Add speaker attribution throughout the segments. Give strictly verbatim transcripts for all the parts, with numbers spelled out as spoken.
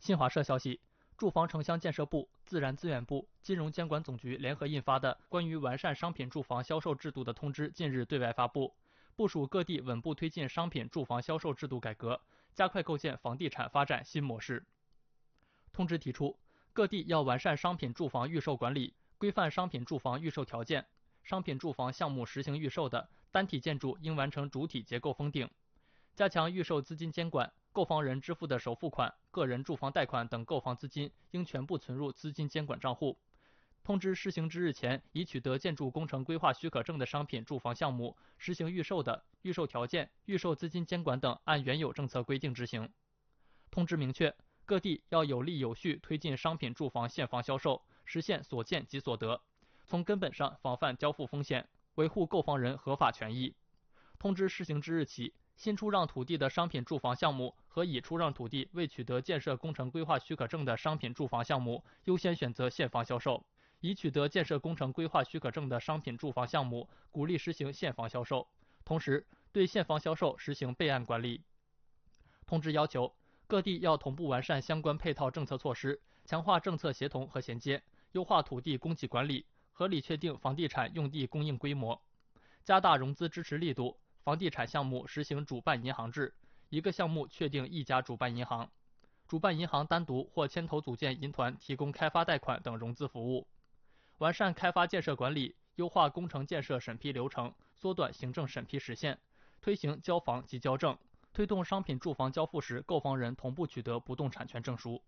Speaker 1: 新华社消息，住房城乡建设部、自然资源部、金融监管总局联合印发的《关于完善商品住房销售制度的通知》近日对外发布，部署各地稳步推进商品住房销售制度改革，加快构建房地产发展新模式。通知提出，各地要完善商品住房预售管理，规范商品住房预售条件，商品住房项目实行预售的单体建筑应完成主体结构封顶，加强预售资金监管，购房人支付的首付款、个人住房贷款等购房资金应全部存入资金监管账户。通知施行之日前已取得建筑工程规划许可证的商品住房项目实行预售的，预售条件、预售资金监管等按原有政策规定执行。通知明确，各地要有力有序推进商品住房现房销售，实现所见即所得，从根本上防范交付风险，维护购房人合法权益。通知施行之日起，新出让土地的商品住房项目和已出让土地未取得建设工程规划许可证的商品住房项目优先选择现房销售，已取得建设工程规划许可证的商品住房项目鼓励实行现房销售，同时对现房销售实行备案管理。通知要求，各地要同步完善相关配套政策措施，强化政策协同和衔接，优化土地供给管理，合理确定房地产用地供应规模，加大融资支持力度。房地产项目实行主办银行制，一个项目确定一家主办银行，主办银行单独或牵头组建银团提供开发贷款等融资服务。完善开发建设管理，优化工程建设审批流程，缩短行政审批时限，推行交房即交证，推动商品住房交付时购房人同步取得不动产权证书。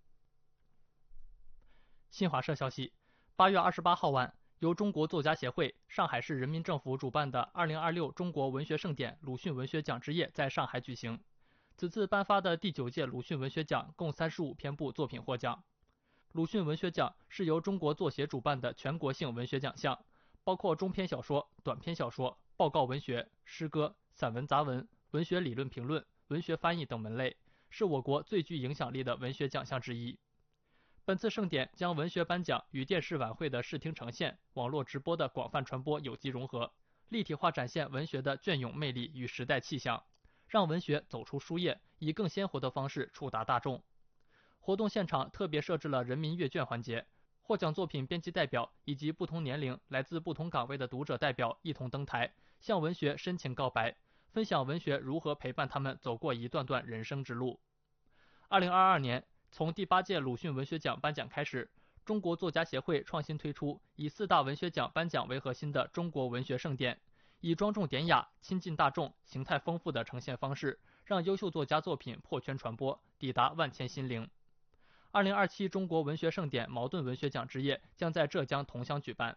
Speaker 1: 新华社消息，八月二十八号晚，由中国作家协会、上海市人民政府主办的二零二六中国文学盛典鲁迅文学奖之夜在上海举行。此次颁发的第九届鲁迅文学奖共三十五篇部作品获奖。鲁迅文学奖是由中国作协主办的全国性文学奖项，包括中篇小说、短篇小说、报告文学、诗歌、散文杂文、文学理论评论、文学翻译等门类，是我国最具影响力的文学奖项之一。本次盛典将文学颁奖与电视晚会的视听呈现、网络直播的广泛传播有机融合，立体化展现文学的隽永魅力与时代气象，让文学走出书页，以更鲜活的方式触达大众。活动现场特别设置了人民阅卷环节，获奖作品编辑代表以及不同年龄、来自不同岗位的读者代表一同登台，向文学深情告白，分享文学如何陪伴他们走过一段段人生之路。二零二二年，从第八届鲁迅文学奖颁奖开始，中国作家协会创新推出以四大文学奖颁奖为核心的中国文学盛典，以庄重典雅、亲近大众、形态丰富的呈现方式，让优秀作家作品破圈传播，抵达万千心灵。二零二七中国文学盛典茅盾文学奖之夜将在浙江桐乡举办。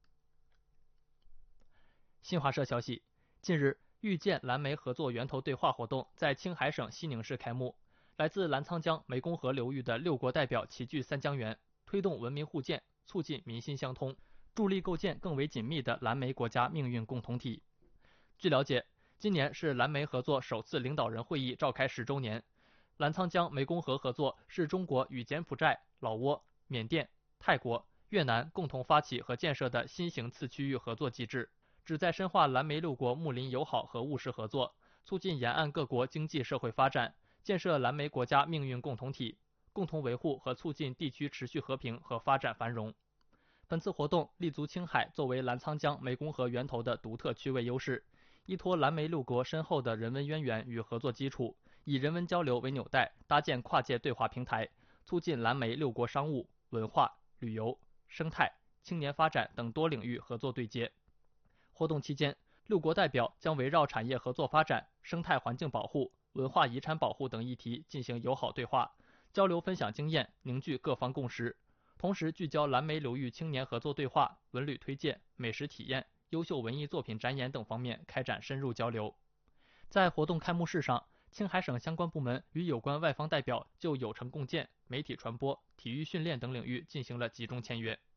Speaker 1: 新华社消息，近日遇见蓝莓合作源头对话活动在青海省西宁市开幕。来自澜沧江、湄公河流域的六国代表齐聚三江源，推动文明互鉴，促进民心相通，助力构建更为紧密的蓝莓国家命运共同体。据了解，今年是蓝莓合作首次领导人会议召开十周年。澜沧江湄公河合作是中国与柬埔寨、老挝、缅甸、泰国、越南共同发起和建设的新型次区域合作机制，旨在深化蓝莓六国睦邻友好和务实合作，促进沿岸各国经济社会发展，建设蓝莓国家命运共同体，共同维护和促进地区持续和平和发展繁荣。本次活动立足青海作为澜沧江湄公河源头的独特区位优势，依托蓝莓六国深厚的人文渊源与合作基础，以人文交流为纽带，搭建跨界对话平台，促进蓝莓六国商务、文化、旅游、生态、青年发展等多领域合作对接。活动期间，六国代表将围绕产业合作发展、生态环境保护、文化遗产保护等议题进行友好对话，交流分享经验，凝聚各方共识，同时聚焦蓝莓流域青年合作对话、文旅推荐、美食体验、优秀文艺作品展演等方面开展深入交流。在活动开幕式上，青海省相关部门与有关外方代表就有成共建、媒体传播、体育训练等领域进行了集中签约。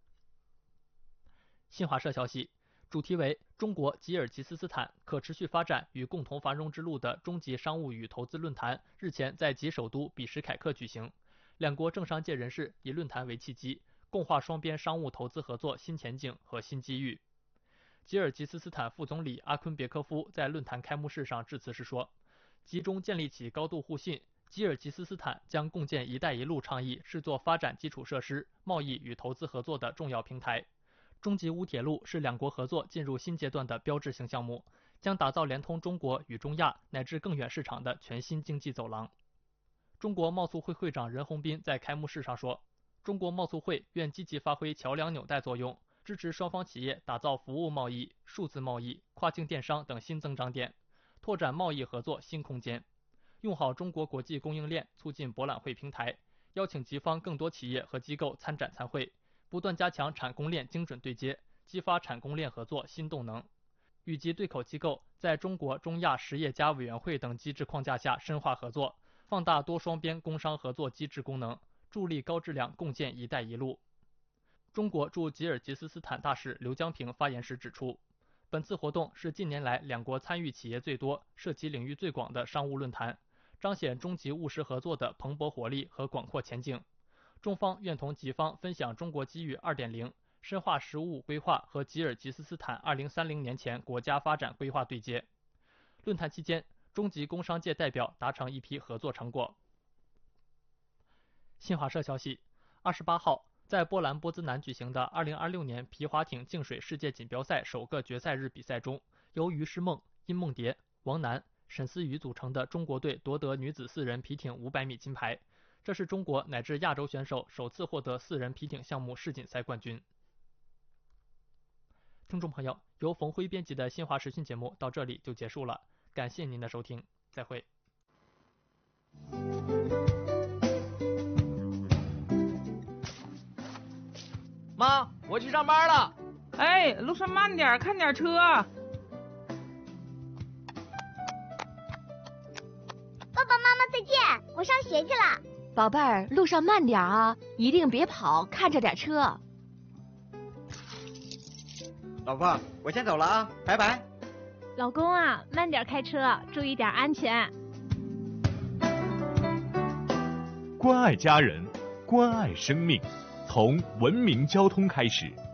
Speaker 1: 新华社消息，主题为中国吉尔吉斯斯坦可持续发展与共同繁荣之路的中级商务与投资论坛日前在吉首都比什凯克举行，两国政商界人士以论坛为契机，共话双边商务投资合作新前景和新机遇。吉尔吉斯斯坦副总理阿昆别科夫在论坛开幕式上致辞时说，集中建立起高度互信、 吉尔吉斯斯坦将共建“一带一路”倡议视作发展基础设施、贸易与投资合作的重要平台。中吉乌铁路是两国合作进入新阶段的标志性项目，将打造连通中国与中亚乃至更远市场的全新经济走廊。中国贸促会会长任洪斌在开幕式上说，中国贸促会愿积极发挥桥梁纽带作用，支持双方企业打造服务贸易、数字贸易、跨境电商等新增长点，拓展贸易合作新空间，用好中国国际供应链促进博览会平台，邀请吉方更多企业和机构参展参会，不断加强产供链精准对接，激发产供链合作新动能。与及对口机构在中国中亚实业家委员会等机制框架下深化合作，放大多双边工商合作机制功能，助力高质量共建“一带一路”。中国驻吉尔吉斯斯坦大使刘江平发言时指出，本次活动是近年来两国参与企业最多、涉及领域最广的商务论坛，彰显中吉务实合作的蓬勃活力和广阔前景。中方愿同吉方分享中国机遇 二点零， 深化实务规划和吉尔吉斯斯坦二零三零年前国家发展规划对接。论坛期间，中吉工商界代表达成一批合作成果。新华社消息，二十八号，在波兰波兹南举行的二零二六年皮划艇净水世界锦标赛首个决赛日比赛中，由于诗梦、殷梦蝶、王楠、沈思雨组成的中国队夺得女子四人皮艇五百米金牌，这是中国乃至亚洲选手首次获得四人皮艇项目世锦赛冠军。听众朋友，由冯辉编辑的新华时讯节目到这里就结束了，感谢您的收听，再会。
Speaker 2: 妈，我去上班了。
Speaker 3: 哎，路上慢点，看点车。
Speaker 4: 爸爸妈妈再见，我上学去了。
Speaker 5: 宝贝儿，路上慢点啊，一定别跑，看着点车。
Speaker 2: 老婆，我先走了啊，拜拜。
Speaker 6: 老公啊，慢点开车，注意点安全。
Speaker 7: 关爱家人，关爱生命，从文明交通开始。